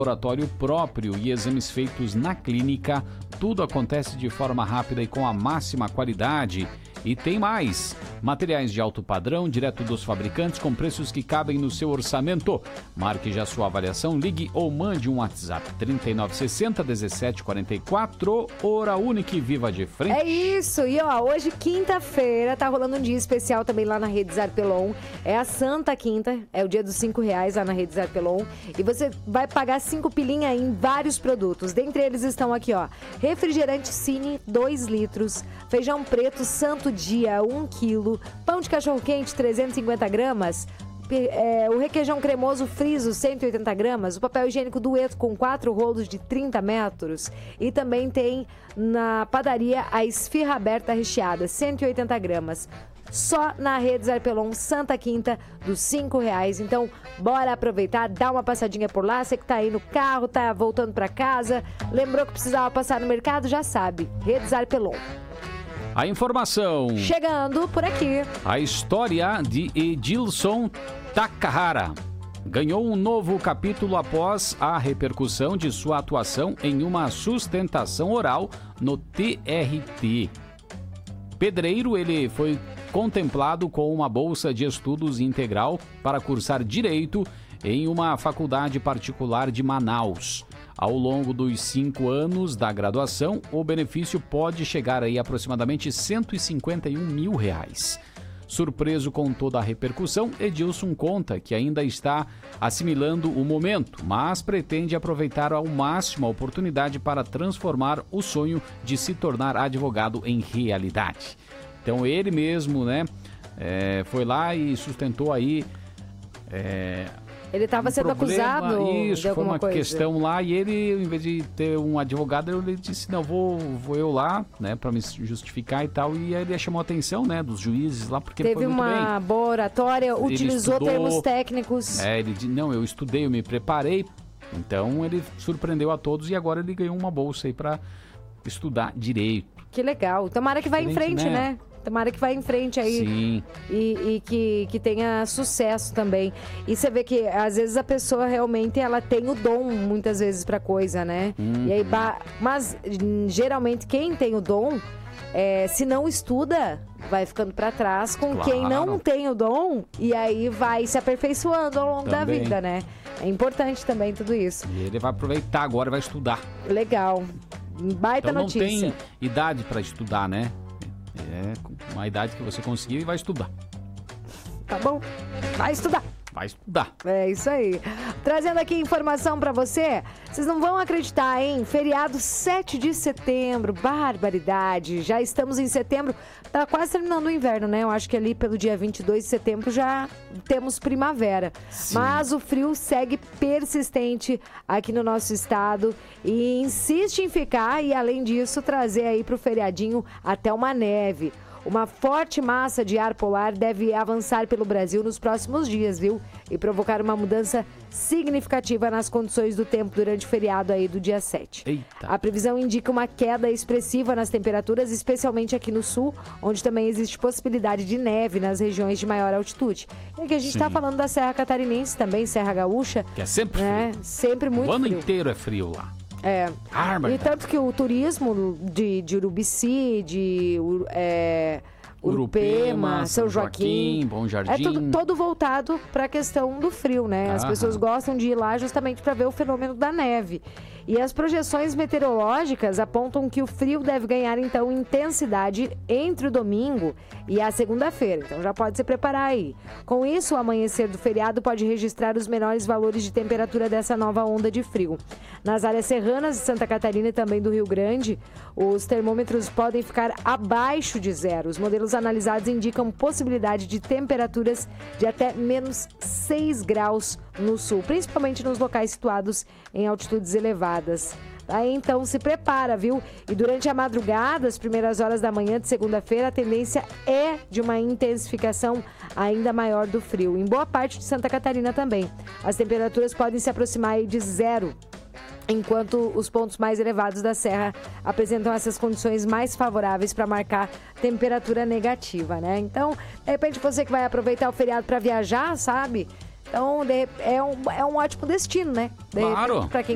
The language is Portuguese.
laboratório próprio e exames feitos na clínica. Tudo acontece de forma rápida e com a máxima qualidade. E tem mais, materiais de alto padrão, direto dos fabricantes, com preços que cabem no seu orçamento. Marque já sua avaliação, ligue ou mande um WhatsApp, 3960-1744, hora única e viva de frente. É isso, e hoje, quinta-feira, tá rolando um dia especial também lá na Rede Zarpelon. É a Santa Quinta, é o dia dos R$5 lá na Rede Zarpelon. E você vai pagar 5 pilinha em vários produtos. Dentre eles estão aqui, refrigerante Cine, 2 litros, feijão preto Santo Dia, 1 quilo, pão de cachorro-quente, 350 gramas, o requeijão cremoso Friso, 180 gramas, o papel higiênico Dueto com 4 rolos de 30 metros e também tem na padaria a esfirra aberta recheada, 180 gramas. Só na Rede Zarpelon, Santa Quinta, dos R$5. Então, bora aproveitar, dá uma passadinha por lá. Você que tá aí no carro, tá voltando para casa, lembrou que precisava passar no mercado, já sabe, Rede Zarpelon. A informação. Chegando por aqui. A história de Edilson Takahara ganhou um novo capítulo após a repercussão de sua atuação em uma sustentação oral no TRT. Pedreiro, ele foi contemplado com uma bolsa de estudos integral para cursar Direito em uma faculdade particular de Manaus. Ao longo dos 5 anos da graduação, o benefício pode chegar aí a aproximadamente R$151 mil. Surpreso com toda a repercussão, Edilson conta que ainda está assimilando o momento, mas pretende aproveitar ao máximo a oportunidade para transformar o sonho de se tornar advogado em realidade. Então ele mesmo, foi lá e sustentou aí... Ele estava sendo acusado de alguma coisa. Questão lá e ele, em vez de ter um advogado, ele disse, não, vou eu lá, para me justificar e tal. E aí ele chamou a atenção, dos juízes lá, porque teve ele foi muito bem. Teve uma boa oratória, utilizou termos técnicos. Ele disse, não, eu estudei, eu me preparei. Então ele surpreendeu a todos e agora ele ganhou uma bolsa aí para estudar Direito. Que legal. Tomara que vá em frente, né? Tomara que vá em frente aí. Sim. E que tenha sucesso também. E você vê que às vezes a pessoa realmente ela tem o dom muitas vezes pra coisa, né? E aí, mas geralmente quem tem o dom, se não estuda, vai ficando pra trás com quem não tem o dom e aí vai se aperfeiçoando ao longo da vida, né? É importante também tudo isso. E ele vai aproveitar agora e vai estudar. Legal. Baita então, notícia. Não tem idade pra estudar, né? É uma idade que você conseguir e vai estudar. Tá bom? Vai estudar. Vai estudar. É isso aí. Trazendo aqui informação pra você. Vocês não vão acreditar, hein? Feriado 7 de setembro. Barbaridade. Já estamos em setembro. Tá quase terminando o inverno, né? Eu acho que ali pelo dia 22 de setembro já temos primavera. Sim. Mas o frio segue persistente aqui no nosso estado e insiste em ficar e, além disso, trazer aí pro feriadinho até uma neve. Uma forte massa de ar polar deve avançar pelo Brasil nos próximos dias, viu? E provocar uma mudança significativa nas condições do tempo durante o feriado aí do dia 7. Eita. A previsão indica uma queda expressiva nas temperaturas, especialmente aqui no sul, onde também existe possibilidade de neve nas regiões de maior altitude. E aqui a gente está falando da Serra Catarinense também, Serra Gaúcha. Que é sempre frio. Sempre muito frio. O ano inteiro é frio lá. E tanto que o turismo de Urubici, de Urupema, São Joaquim, Bom Jardim, é todo voltado para a questão do frio, né? As pessoas gostam de ir lá justamente para ver o fenômeno da neve. E as projeções meteorológicas apontam que o frio deve ganhar, então, intensidade entre o domingo e a segunda-feira. Então, já pode se preparar aí. Com isso, o amanhecer do feriado pode registrar os menores valores de temperatura dessa nova onda de frio. Nas áreas serranas de Santa Catarina e também do Rio Grande, os termômetros podem ficar abaixo de zero. Os modelos analisados indicam possibilidade de temperaturas de até menos 6 graus no sul, principalmente nos locais situados em altitudes elevadas. Aí então se prepara, viu? E durante a madrugada, as primeiras horas da manhã de segunda-feira, a tendência é de uma intensificação ainda maior do frio. Em boa parte de Santa Catarina também. As temperaturas podem se aproximar aí de zero, enquanto os pontos mais elevados da serra apresentam essas condições mais favoráveis para marcar temperatura negativa, né? Então, de repente, você que vai aproveitar o feriado para viajar, sabe? Então, é um ótimo destino, né? Claro. Para quem